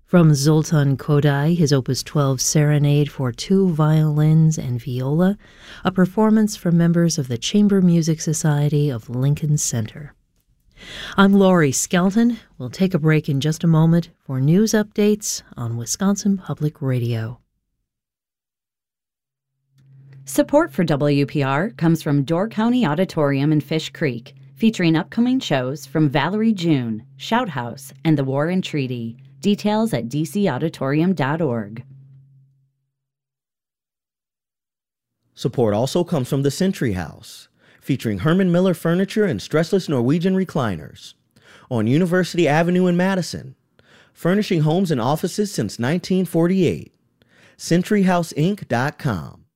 From Zoltan Kodály, his Opus 12 Serenade for two violins and viola, a performance from members of the Chamber Music Society of Lincoln Center. I'm Laurie Skelton. We'll take a break in just a moment for news updates on Wisconsin Public Radio. Support for WPR comes from Door County Auditorium in Fish Creek, featuring upcoming shows from Valerie June, Shout House, and the War and Treaty. Details at dcauditorium.org. Support also comes from the Century House, featuring Herman Miller furniture and stressless Norwegian recliners. On University Avenue in Madison, furnishing homes and offices since 1948. CenturyHouseInc.com.